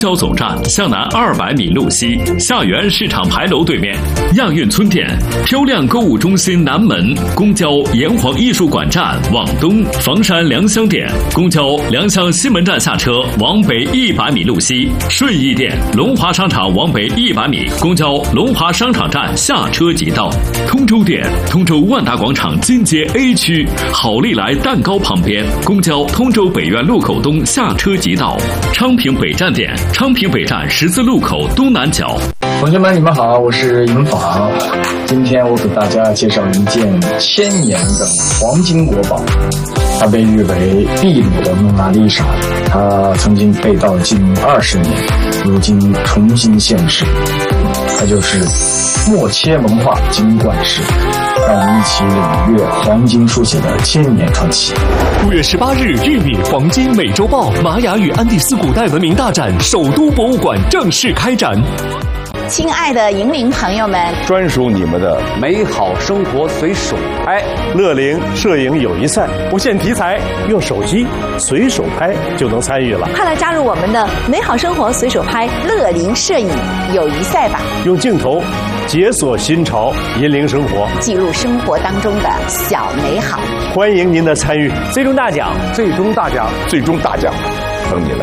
交总站向南200米路西，下园市场牌楼对面，亚运村店，漂亮购物中心南门，公交炎黄艺术馆站往东，房山良乡店，公交良乡西门站下车往北100米路西，顺义店，龙华商场往北100米，公交龙华商场站下车即到。通州店，通州万达广场金街 A 区，好利来蛋糕旁边，公交通州北苑路口东下车即到。昌平北站店，昌平北站十字路口东南角。 同学们，你们好，我是尹昉。今天我给大家介绍一件1000年的黄金国宝，它被誉为秘鲁的蒙娜丽莎，它曾经被盗近20年，如今重新现世。它就是默切文化金冠石，让我们一起领略黄金书写的1000年传奇。 5月18日，玉米黄金美洲豹玛雅与安第斯古代文明大展首都博物馆正式开展。 亲爱的银铃朋友们， 专属你们的美好生活随手拍乐龄摄影友谊赛，不限题材，用手机随手拍就能参与了。 快来加入我们的美好生活随手拍乐龄摄影友谊赛吧！ 用镜头解锁新潮，引领生活， 记录生活当中的小美好。 欢迎您的参与， 最终大奖， 最终大奖，最终大奖，等你来。